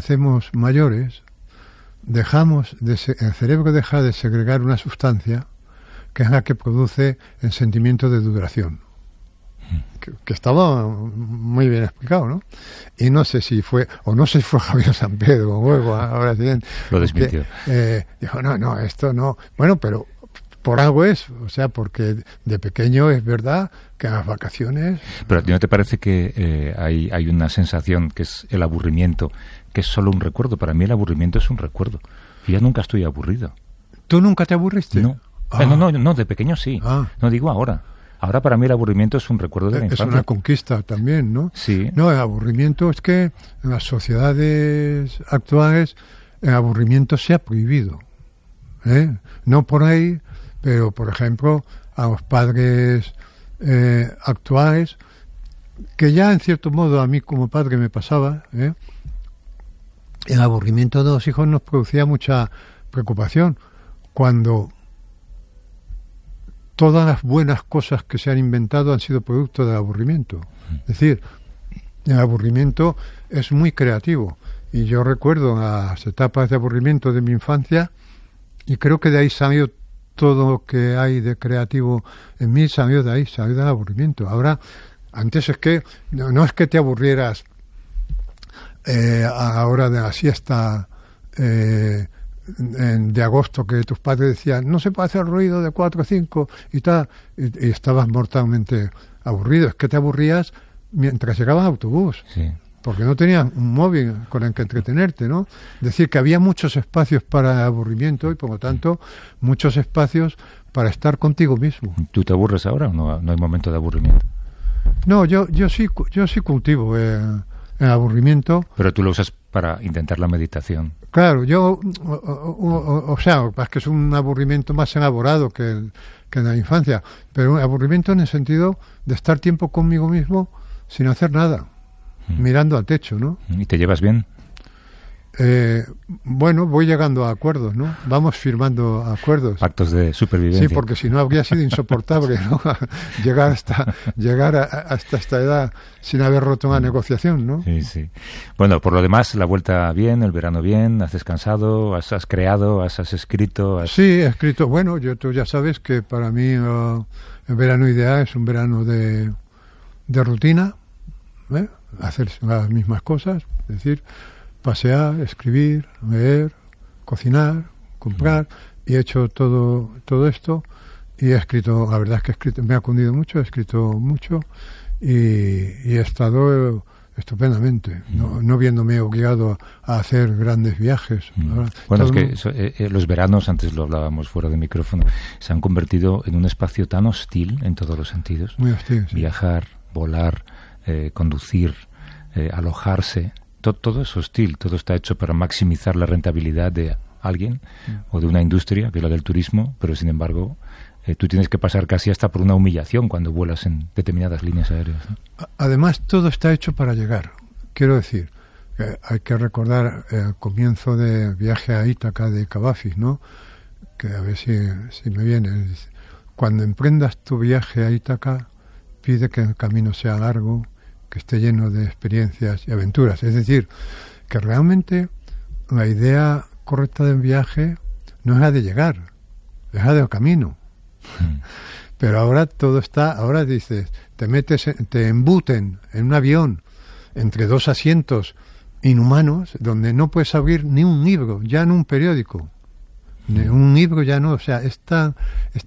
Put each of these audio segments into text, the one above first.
hacemos mayores, el cerebro deja de segregar una sustancia que es la que produce el sentimiento de duración. Que estaba muy bien explicado, ¿no? Y no sé si fue Javier San Pedro o luego, ahora sí, lo desmintió. Dijo, no, esto no. Bueno, pero por algo es, o sea, porque de pequeño es verdad que en las vacaciones... Pero ¿a ti no te parece que hay una sensación que es el aburrimiento, que es solo un recuerdo? Para mí el aburrimiento es un recuerdo. Yo nunca estoy aburrido. ¿Tú nunca te aburriste? No. No, de pequeño sí. No digo ahora. Ahora para mí el aburrimiento es un recuerdo de la infancia. Es una conquista también, ¿no? Sí. No, el aburrimiento es que en las sociedades actuales el aburrimiento se ha prohibido. No por ahí, pero por ejemplo a los padres actuales, que ya en cierto modo a mí como padre me pasaba, el aburrimiento de los hijos nos producía mucha preocupación cuando todas las buenas cosas que se han inventado han sido producto del aburrimiento. Es decir, el aburrimiento es muy creativo. Y yo recuerdo las etapas de aburrimiento de mi infancia y creo que de ahí salió todo lo que hay de creativo en mí, salió de ahí, salió del aburrimiento. Ahora, antes es que no es que te aburrieras a la hora de la siesta de agosto, que tus padres decían no se puede hacer ruido de 4 o 5 y tal, y estabas mortalmente aburrido. Es que te aburrías mientras llegaba el autobús, sí, porque no tenías un móvil con el que entretenerte, ¿no? Es decir, que había muchos espacios para aburrimiento y por lo tanto muchos espacios para estar contigo mismo. ¿Tú te aburres ahora o no hay momento de aburrimiento? No, yo sí cultivo el aburrimiento. Pero tú lo usas para intentar la meditación. Claro, o sea, es que es un aburrimiento más elaborado que en la infancia, pero un aburrimiento en el sentido de estar tiempo conmigo mismo sin hacer nada, mirando al techo, ¿no? ¿Y te llevas bien? Bueno, voy llegando a acuerdos, ¿no? Vamos firmando acuerdos. Pactos de supervivencia. Sí, porque si no habría sido insoportable, ¿no? llegar hasta esta edad sin haber roto una negociación, ¿no? Sí, sí. Bueno, por lo demás, la vuelta bien, el verano bien, has descansado, has creado, has escrito. Sí, he escrito. Bueno, tú ya sabes que para mí el verano ideal es un verano de rutina, hacer las mismas cosas, es decir, pasear, escribir, leer, cocinar, comprar, y he hecho todo esto y he escrito, la verdad es que me ha cundido mucho, he escrito mucho y he estado estupendamente, no viéndome obligado a hacer grandes viajes. Bueno, es que los veranos, antes lo hablábamos fuera de micrófono, se han convertido en un espacio tan hostil en todos los sentidos. Muy hostil, sí. Viajar, volar, conducir, alojarse. Todo es hostil, todo está hecho para maximizar la rentabilidad de alguien o de una industria, que es la del turismo, pero sin embargo tú tienes que pasar casi hasta por una humillación cuando vuelas en determinadas líneas aéreas, ¿no? Además, todo está hecho para llegar. Quiero decir, hay que recordar el comienzo del viaje a Ítaca de Cavafis, ¿no? Que a ver si me viene. Cuando emprendas tu viaje a Ítaca, pide que el camino sea largo, que esté lleno de experiencias y aventuras. Es decir, que realmente la idea correcta del viaje no es la de llegar, es la del camino. Pero ahora ahora dices, te embuten en un avión entre 2 asientos inhumanos donde no puedes abrir ni un libro, ya en un periódico. Ni un libro ya no, o sea, está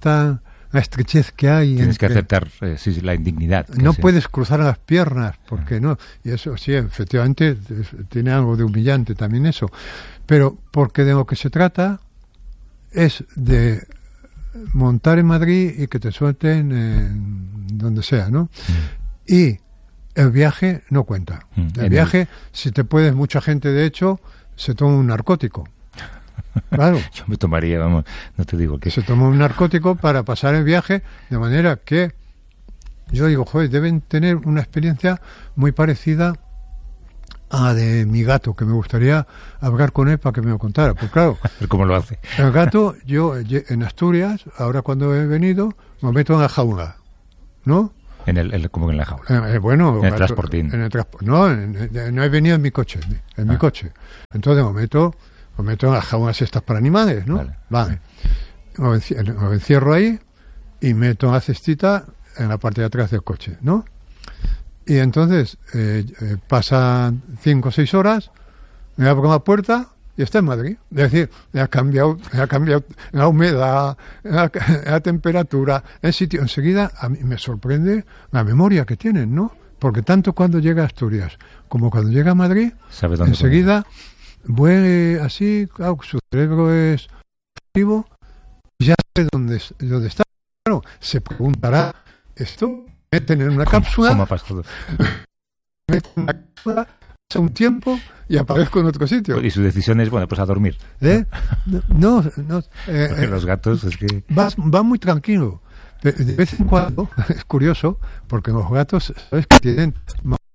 la estrechez que hay. Tienes que aceptar la indignidad. No puedes cruzar las piernas, porque no. Y eso sí, efectivamente, tiene algo de humillante también eso. Pero porque de lo que se trata es de montar en Madrid y que te suelten en donde sea, ¿no? Y el viaje no cuenta. El viaje, si te puedes, mucha gente de hecho se toma un narcótico. Claro. Yo me tomaría, vamos, no te digo que... Se toma un narcótico para pasar el viaje, de manera que yo digo, joder, deben tener una experiencia muy parecida a la de mi gato, que me gustaría hablar con él para que me lo contara. Pues claro, ¿cómo lo hace? El gato, yo en Asturias, ahora cuando he venido, me meto en la jaula, ¿no? como en la jaula. Bueno, en el transportín. No he venido en mi coche. En mi coche. Entonces me meto en las jaulas estas para animales, ¿no? Vale. Me encierro ahí y meto la cestita en la parte de atrás del coche, ¿no? Y entonces pasan 5 o 6 horas, me abro la puerta y está en Madrid. Es decir, ha cambiado la humedad, la temperatura, el sitio. Enseguida a mí me sorprende la memoria que tienen, ¿no? Porque tanto cuando llega a Asturias como cuando llega a Madrid, enseguida vuelve así, claro, su cerebro es activo, ya sé dónde está. Claro, se preguntará, ¿esto? Meten en una cápsula, ¿Cómo ha pasado? meten en una cápsula, pasa un tiempo y aparezco en otro sitio. Y su decisión es, bueno, pues a dormir. No. Porque los gatos es que... Va muy tranquilo. De vez en cuando, es curioso, porque los gatos, ¿sabes que tienen más